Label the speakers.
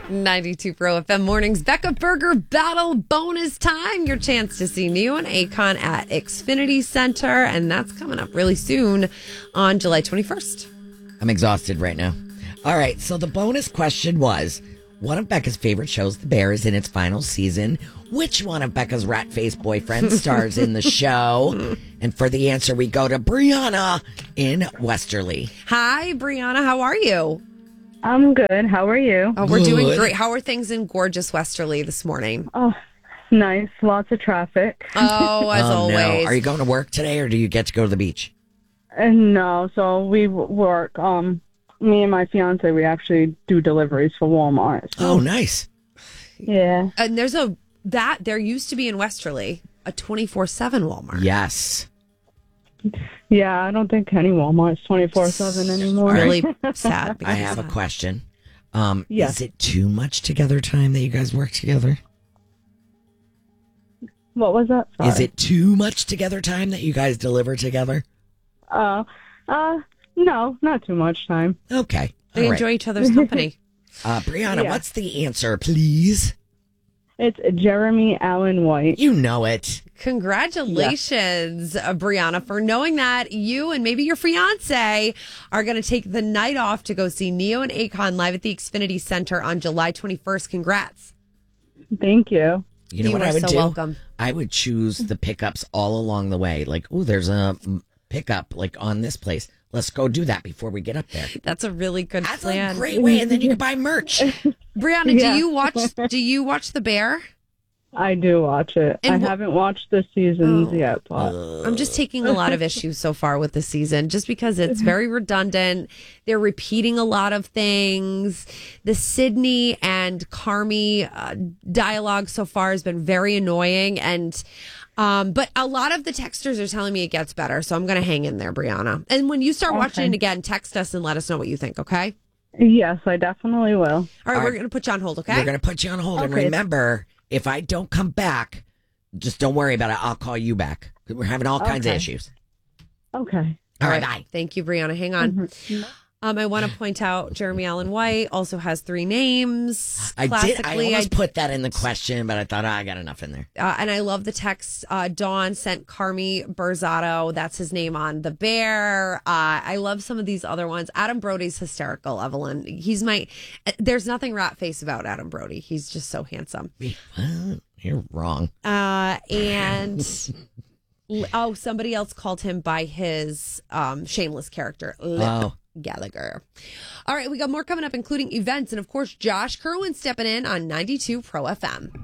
Speaker 1: 92 Pro FM Mornings. Becca Burger Battle bonus time. Your chance to see Neo and Akon at Xfinity Center. And that's coming up really soon on July 21st.
Speaker 2: I'm exhausted right now. All right. So the bonus question was, one of Becca's favorite shows, The Bear, is in its final season. Which one of Becca's rat-faced boyfriends stars in the show? And for the answer, we go to Brianna in Westerly.
Speaker 1: Hi, Brianna. How are you?
Speaker 3: I'm good. How are you?
Speaker 1: Oh, we're doing great. How are things in gorgeous Westerly this morning?
Speaker 3: Oh, nice. Lots of traffic.
Speaker 1: Oh, as always.
Speaker 2: No. Are you going to work today or do you get to go to the beach?
Speaker 3: No, so we work. Me and my fiance, we actually do deliveries for Walmart. So.
Speaker 2: Oh, nice.
Speaker 3: Yeah.
Speaker 1: And there used to be in Westerly a 24/7 Walmart.
Speaker 2: Yes.
Speaker 3: Yeah, I don't think any Walmart's 24/7 anymore.
Speaker 1: Really sad.
Speaker 2: I have a question.
Speaker 3: Yeah.
Speaker 2: Is it too much together time that you guys work together?
Speaker 3: What was that? Sorry.
Speaker 2: Is it too much together time that you guys deliver together?
Speaker 3: No, not too much time.
Speaker 2: Okay.
Speaker 1: They
Speaker 2: All right.
Speaker 1: enjoy each other's company.
Speaker 2: Brianna,
Speaker 3: Yeah.
Speaker 2: what's the answer, please?
Speaker 3: It's Jeremy Allen White.
Speaker 2: You know it.
Speaker 1: Congratulations, Brianna, for knowing that you and maybe your fiance are going to take the night off to go see Neo and Akon live at the Xfinity Center on July 21st. Congrats.
Speaker 3: Thank you.
Speaker 2: You know
Speaker 1: You
Speaker 2: what
Speaker 1: are
Speaker 2: I would
Speaker 1: so
Speaker 2: do?
Speaker 1: welcome.
Speaker 2: I would choose the pickups all along the way. Like, oh, there's a pickup like on this place. Let's go do that before we get up there.
Speaker 1: That's a really good
Speaker 2: That's
Speaker 1: plan.
Speaker 2: a great way, and then you can buy merch.
Speaker 1: Brianna,
Speaker 3: Yeah.
Speaker 1: do you watch The Bear?
Speaker 3: I do watch it.
Speaker 1: And
Speaker 3: I haven't watched the seasons yet, but
Speaker 1: I'm just taking a lot of issues so far with the season just because it's very redundant. They're repeating a lot of things. The Sydney and Carmi dialogue so far has been very annoying. And but a lot of the texters are telling me it gets better. So I'm going to hang in there, Brianna. And when you start watching it again, text us and let us know what you think, okay?
Speaker 3: yes, I definitely will.
Speaker 1: All right, we're going to put you on hold, okay?
Speaker 2: We're going to put you on hold. And
Speaker 3: Okay.
Speaker 2: remember, if I don't come back, just don't worry about it. I'll call you back. We're having all kinds of
Speaker 3: Okay.
Speaker 2: issues.
Speaker 3: Okay.
Speaker 2: All right, bye.
Speaker 1: Thank you, Brianna. Hang on. I want to point out Jeremy Allen White also has 3 names.
Speaker 2: I
Speaker 1: Classically,
Speaker 2: almost put that in the question, but I thought, I got enough in there.
Speaker 1: and I love the text. Dawn sent Carmi Berzato. That's his name on The Bear. I love some of these other ones. Adam Brody's hysterical, Evelyn. There's nothing rat face about Adam Brody. He's just so handsome.
Speaker 2: Well, you're wrong.
Speaker 1: And somebody else called him by his shameless character, Lip Gallagher. All right, we got more coming up, including events. And of course, Josh Kerwin stepping in on 92 Pro FM.